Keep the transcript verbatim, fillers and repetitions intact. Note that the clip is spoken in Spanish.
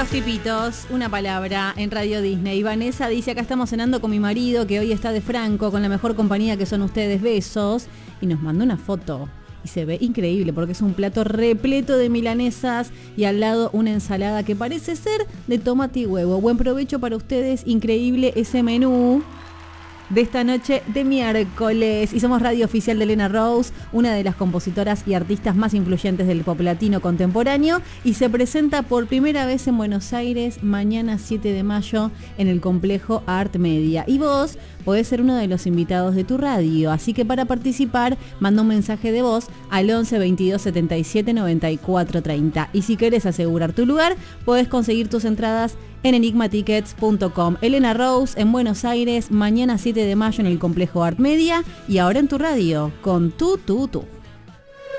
Los tipitos, una palabra en Radio Disney. Vanessa dice, acá estamos cenando con mi marido que hoy está de Franco, con la mejor compañía que son ustedes, besos. Y nos mandó una foto. Y se ve increíble porque es un plato repleto de milanesas y al lado una ensalada que parece ser de tomate y huevo. Buen provecho para ustedes, increíble ese menú de esta noche de miércoles. Y somos radio oficial de Elena Rose, una de las compositoras y artistas más influyentes del pop latino contemporáneo, y se presenta por primera vez en Buenos Aires mañana siete de mayo en el complejo Art Media. Y vos podés ser uno de los invitados de tu radio, así que para participar manda un mensaje de voz al once veintidós setenta y siete noventa y cuatro treinta. Y si querés asegurar tu lugar, podés conseguir tus entradas en enigma tickets punto com. Elena Rose en Buenos Aires, mañana siete de mayo en el complejo Art Media, y ahora en tu radio, con Tu Tu Tu.